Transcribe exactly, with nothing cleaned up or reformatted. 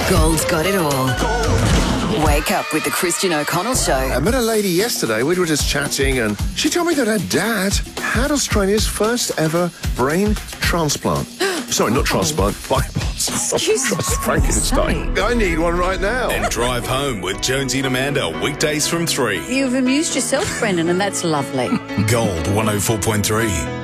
Gold's got it all. Wake up with the Christian O'Connell Show. I met a lady yesterday. We were just chatting, and she told me that her dad had Australia's first ever brain transplant. Sorry, not transplant, bypass. Jesus Frankenstein. I need one right now. And drive home with Jonesy and Amanda, weekdays from three. You've amused yourself, Brendan, and that's lovely. Gold one oh four point three.